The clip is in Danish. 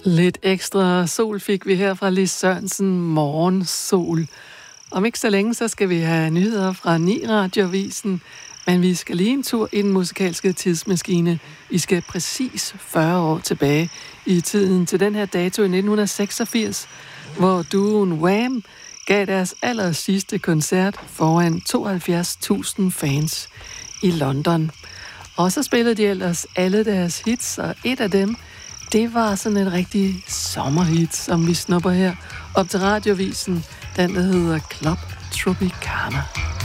Lidt ekstra sol fik vi her fra Lis Sørensen, Morgensol. Om ikke så længe, så skal vi have nyheder fra 9 Radioavisen, men vi skal lige en tur i den musikalske tidsmaskine. Vi skal præcis 40 år tilbage i tiden til den her dato i 1986, hvor duoen Wham gav deres aller sidste koncert foran 72.000 fans i London. Og så spillede de ellers alle deres hits, og et af dem, det var sådan et rigtig sommerhit, som vi snupper her op til Radioavisen. Den, der hedder Club Tropicana.